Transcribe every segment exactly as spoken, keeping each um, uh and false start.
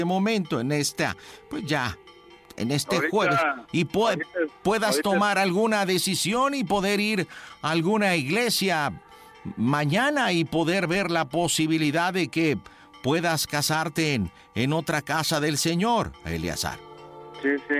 momento, en esta, pues ya, en este ahorita, jueves, y pu- ahorita, puedas ahorita. tomar alguna decisión y poder ir a alguna iglesia mañana y poder ver la posibilidad de que puedas casarte en, en otra casa del Señor, Eleazar. Sí, sí.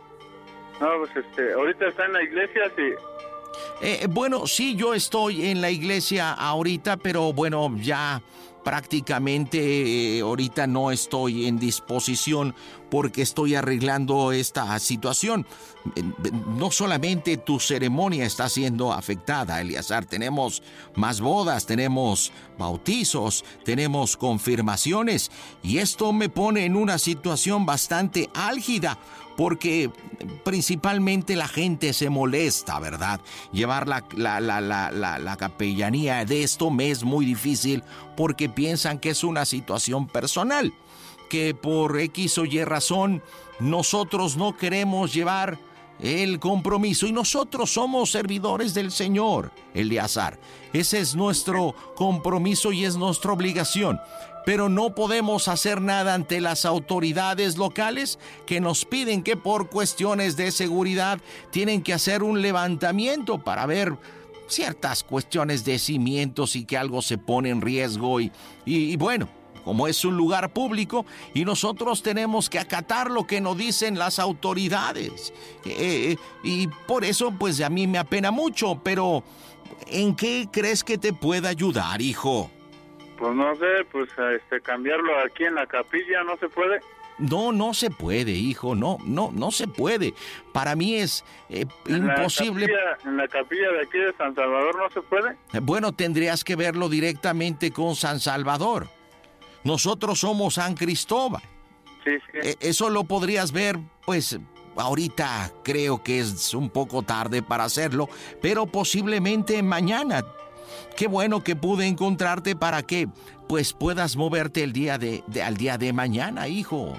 No, pues este, ahorita está en la iglesia, sí. Eh, bueno, sí, yo estoy en la iglesia ahorita, pero bueno, ya prácticamente eh, ahorita no estoy en disposición porque estoy arreglando esta situación. Eh, No solamente tu ceremonia está siendo afectada, Eleazar, tenemos más bodas, tenemos bautizos, tenemos confirmaciones, y esto me pone en una situación bastante álgida porque principalmente la gente se molesta, ¿verdad? Llevar la, la, la, la, la, la capellanía de esto me es muy difícil porque piensan que es una situación personal, que por X o Y razón nosotros no queremos llevar el compromiso, y nosotros somos servidores del Señor, Eleazar. Ese es nuestro compromiso y es nuestra obligación. Pero no podemos hacer nada ante las autoridades locales que nos piden que por cuestiones de seguridad tienen que hacer un levantamiento para ver ciertas cuestiones de cimientos y que algo se pone en riesgo y, y, y bueno, como es un lugar público y nosotros tenemos que acatar lo que nos dicen las autoridades. Eh, y por eso pues a mí me apena mucho, pero ¿en qué crees que te pueda ayudar, hijo? Pues no sé, pues este, cambiarlo aquí en la capilla, ¿no se puede? No, no se puede, hijo, no, no, no se puede. Para mí es eh, ¿En imposible. La capilla, ¿En la capilla de aquí de San Salvador no se puede? Bueno, tendrías que verlo directamente con San Salvador. Nosotros somos San Cristóbal. Sí, sí. Eh, eso lo podrías ver, pues, ahorita creo que es un poco tarde para hacerlo, pero posiblemente mañana. Qué bueno que pude encontrarte para que, pues, puedas moverte el día de, de al día de mañana, hijo.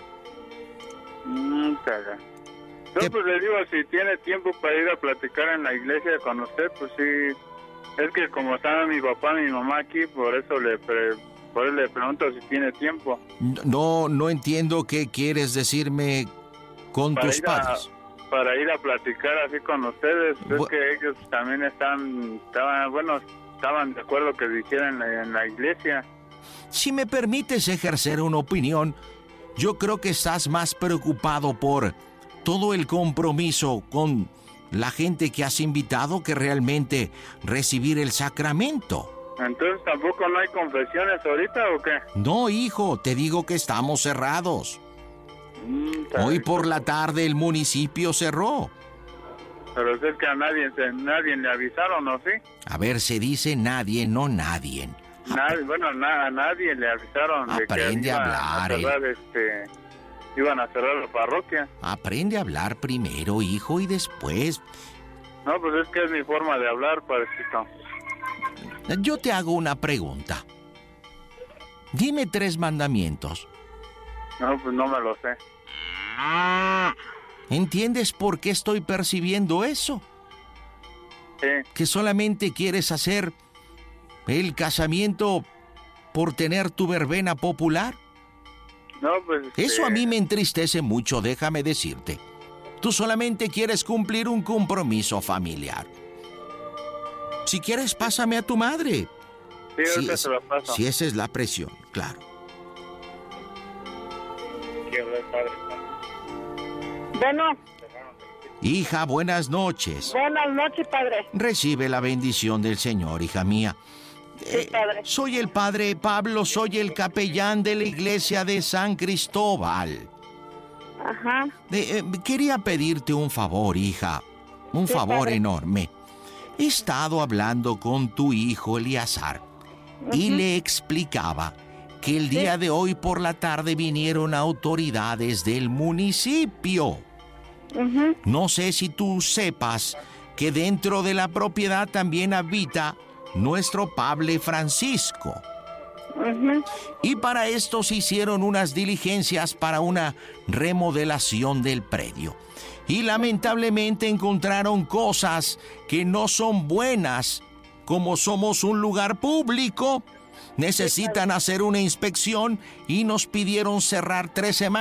Mm, caga. Yo ¿Qué? pues le digo, si tiene tiempo para ir a platicar en la iglesia con usted, pues sí. Es que como están mi papá y mi mamá aquí, por eso le pre, por eso le pregunto si tiene tiempo. No, no entiendo qué quieres decirme con Para tus ir a- padres. Para ir a platicar así con ustedes. Bu- Es que ellos también están, estaban, bueno, estaban de acuerdo que lo hicieran en la, en la iglesia. Si me permites ejercer una opinión, yo creo que estás más preocupado por todo el compromiso con la gente que has invitado que realmente recibir el sacramento. Entonces, ¿tampoco no hay confesiones ahorita o qué? No, hijo, te digo que estamos cerrados. Mm, está Hoy bien. por la tarde el municipio cerró. Pero es que a nadie, se- nadie le avisaron, ¿no? ¿Sí? A ver, se dice nadie, no nadie. Nadie, bueno, na- a nadie le avisaron de que Aprende a iban hablar, a cerrar, este, iban a cerrar la parroquia. Aprende a hablar primero, hijo, y después. No, pues es que es mi forma de hablar, parecito. Yo te hago una pregunta. Dime tres mandamientos. No, pues no me lo sé. ¿Entiendes por qué estoy percibiendo eso? Sí, ¿Que solamente quieres hacer el casamiento por tener tu verbena popular? no, pues... Eso este, a mí me entristece mucho, déjame decirte. Tú solamente quieres cumplir un compromiso familiar. Si quieres, pásame a tu madre. Sí, Si, ahorita es- se lo paso. si esa es la presión, claro. Quiero ver, padre. Bueno, Hija, buenas noches. buenas noches, padre. Recibe la bendición del Señor, hija mía. Eh, padre. soy el padre Pablo, soy el capellán de la iglesia de San Cristóbal. Ajá. Eh, eh, quería pedirte un favor, hija. Un Sí, favor padre. enorme. He estado hablando con tu hijo Eleazar y le explicaba que el día de hoy por la tarde vinieron autoridades del municipio. Ujú. No sé si tú sepas que dentro de la propiedad también habita nuestro Padre Francisco. Ujú. Y para esto se hicieron unas diligencias para una remodelación del predio. Y lamentablemente encontraron cosas que no son buenas. Como somos un lugar público, necesitan hacer una inspección y nos pidieron cerrar tres semanas.